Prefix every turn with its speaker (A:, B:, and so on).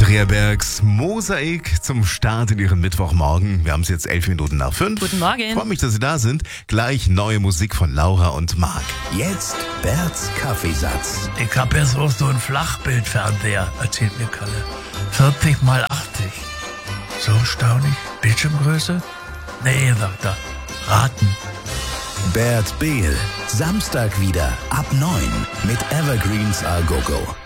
A: Andrea Bergs Mosaik zum Start in ihren Mittwochmorgen. Wir haben es jetzt 11 Minuten nach 5.
B: Guten Morgen.
A: Ich freue mich, dass Sie da sind. Gleich neue Musik von Laura und Marc.
C: Jetzt Berts Kaffeesatz.
D: Ich hab jetzt auch so einen Flachbildfernseher, erzählt mir Kalle. 40 mal 80. So erstaunlich. Bildschirmgröße? Nee, sagt er. Raten.
C: Bert Behl. Samstag wieder ab 9 mit Evergreens A Go Go.